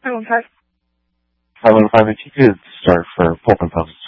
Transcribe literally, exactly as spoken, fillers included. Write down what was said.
Hi, one five. Hi, one five. If you could start for Pulp and Puffs